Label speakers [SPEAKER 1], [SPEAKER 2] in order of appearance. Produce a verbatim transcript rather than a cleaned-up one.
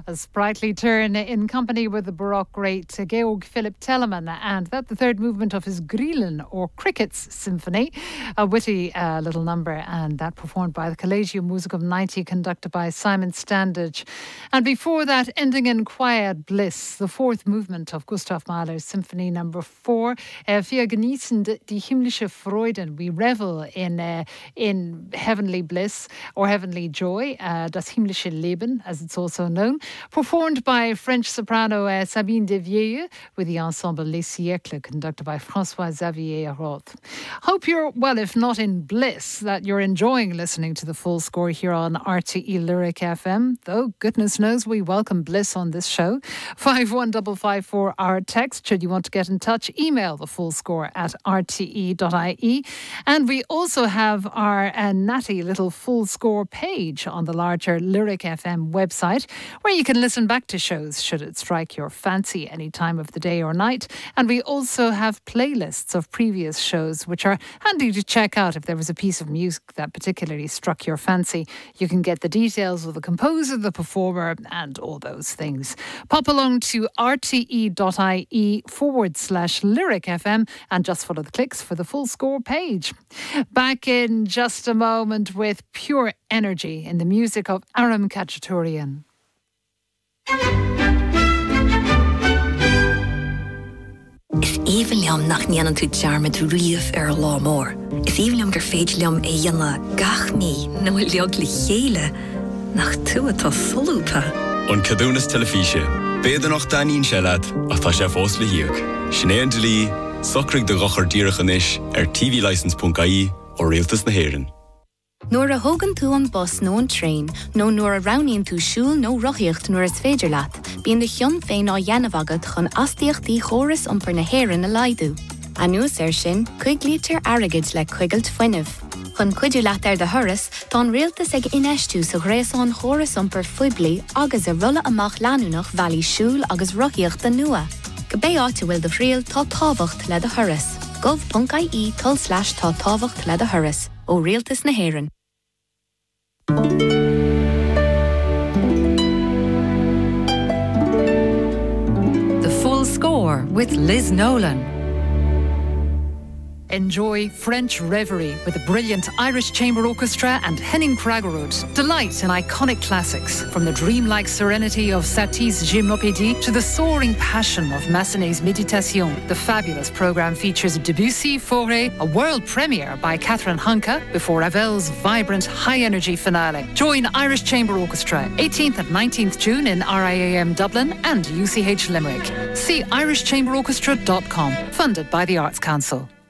[SPEAKER 1] A sprightly turn in company with the Baroque great Georg Philipp Telemann, and that the third movement of his Grillen or Crickets Symphony, a witty uh, little number, and that performed by the Collegium Musicum ninety, conducted by Simon Standage. And before that, ending in Quiet Bliss, the fourth movement of Gustav Mahler's Symphony Number Four. Uh, wir genießen die himmlische Freuden. We revel in uh, in heavenly bliss or heavenly joy, uh, das himmlische Leben, as it's also known, performed by French soprano uh, Sabine Devieux with the ensemble Les Siècles, conducted by François-Xavier Roth. Hope you're, well, if not in bliss, that you're enjoying listening to the full score here on R T E Lyric F M, though goodness knows we welcome bliss on this show. five one five five four our text. Should you want to get in touch, email the full score at r t e dot i e. And we also have our uh, natty little full score page on the larger Lyric F M website, where you can listen back to shows should it strike your fancy any time of the day or night. And we also have playlists of previous shows, which are handy to check out if there was a piece of music that particularly struck your fancy. You can get the details of the composer, the performer, and all those things. Pop along to r t e dot i e forward slash Lyric F M and just follow the clicks for the full score page. Back in just a moment with pure energy in the music of Aram Khachaturian.
[SPEAKER 2] Is even liam nach nian tu charme tu rief er la more. Is even liam ger feid liam e yana gachni no liog li hele nach tu ta solupa.
[SPEAKER 3] On Cadunas Telefische. Beder noch Danin Shelat, ach ta chef Osli hiuk. Schneendeli, sokrig de rocher dierachanish, er t v license dot i e or realtas na heren.
[SPEAKER 4] Nor a hogan tú an bus no an train, no nor a rownín tú siúl no rochíocht nor is féidir leat. Bíon de chion féin á dhéanamh chun astaíochtaí chóras iompar na hÉireann a laidú. Anuas ar sin, chuig lítir airgid le chuigailt foiinmh. Chun cuidiú leat ar de thuras, tá an rialtas ag ineistú sa gréasán chóras iompar foiblí agus a rulla amach leanúnach bhealaí siúl agus rochíocht nua. Go bé áte bhfuil de phríal tá tábhacht le de thuras. gov dot i e tull slash tá tábhacht le de thuras ó rialtas na hÉireann.
[SPEAKER 5] The Full Score with Liz Nolan.
[SPEAKER 1] Enjoy French reverie with the brilliant Irish Chamber Orchestra and Henning Kraggerud. Delight in iconic classics, from the dreamlike serenity of Satie's Gymnopédie to the soaring passion of Massenet's Méditation. The fabulous programme features Debussy, Fauré, a world premiere by Catherine Hanke, before Ravel's vibrant, high-energy finale. Join Irish Chamber Orchestra, eighteenth and nineteenth June in R I A M Dublin and U C H Limerick. See irish chamber orchestra dot com, funded by the Arts Council.